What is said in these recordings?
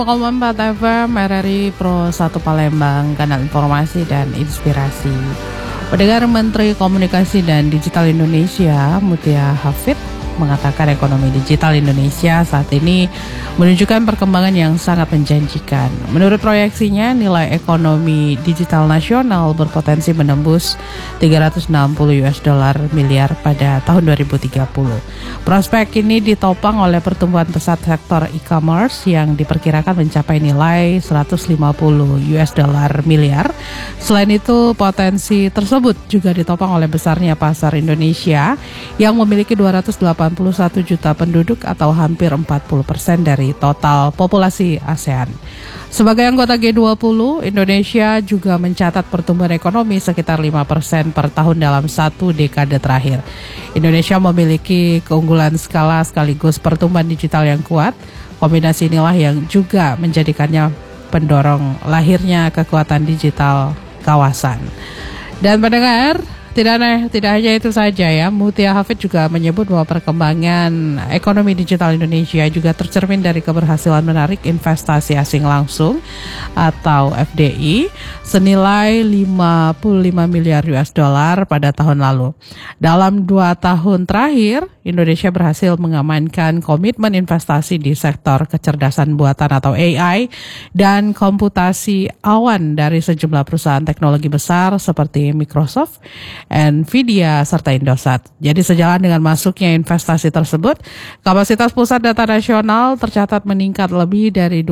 4 FM RRI Pro 1 Palembang, kanal informasi dan inspirasi. Pendengar, Menteri Komunikasi dan Digital Indonesia Mutia Hafid mengatakan ekonomi digital Indonesia saat ini menunjukkan perkembangan yang sangat menjanjikan. Menurut proyeksinya, nilai ekonomi digital nasional berpotensi menembus 360 US dollar miliar pada tahun 2030. Prospek ini ditopang oleh pertumbuhan pesat sektor e-commerce yang diperkirakan mencapai nilai 150 US dollar miliar. Selain itu, potensi tersebut juga ditopang oleh besarnya pasar Indonesia yang memiliki 281 juta penduduk atau hampir 40% dari total populasi ASEAN. Sebagai anggota G20, Indonesia juga mencatat pertumbuhan ekonomi sekitar 5% per tahun dalam satu dekade terakhir. Indonesia memiliki keunggulan skala sekaligus pertumbuhan digital yang kuat. Kombinasi inilah yang juga menjadikannya pendorong lahirnya kekuatan digital kawasan. Dan pendengar, tidak hanya itu saja ya, Mutia Hafid juga menyebut bahwa perkembangan ekonomi digital Indonesia juga tercermin dari keberhasilan menarik investasi asing langsung atau FDI senilai 55 miliar US dollar pada tahun lalu. Dalam 2 tahun terakhir, Indonesia berhasil mengamankan komitmen investasi di sektor kecerdasan buatan atau AI dan komputasi awan dari sejumlah perusahaan teknologi besar seperti Microsoft, Nvidia, serta Indosat. Jadi sejalan dengan masuknya investasi tersebut, kapasitas pusat data nasional tercatat meningkat lebih dari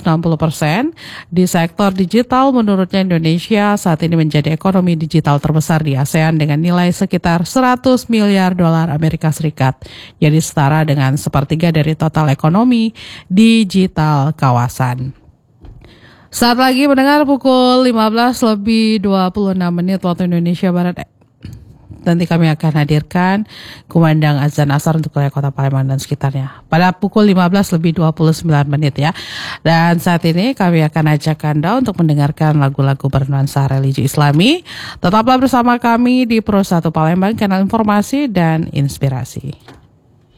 260%. Di sektor digital, menurutnya Indonesia saat ini menjadi ekonomi digital terbesar di ASEAN dengan nilai sekitar 100 miliar dolar Amerika Serikat. Jadi setara dengan sepertiga dari total ekonomi digital kawasan. Saat lagi mendengar pukul 15:26 waktu Indonesia Barat. Nanti kami akan hadirkan kumandang azan asar untuk wilayah Kota Palembang dan sekitarnya pada pukul 15:29 ya. Dan saat ini kami akan ajak Anda untuk mendengarkan lagu-lagu bernuansa religi Islami. Tetaplah bersama kami di Pro 1 Palembang, kanal informasi dan inspirasi.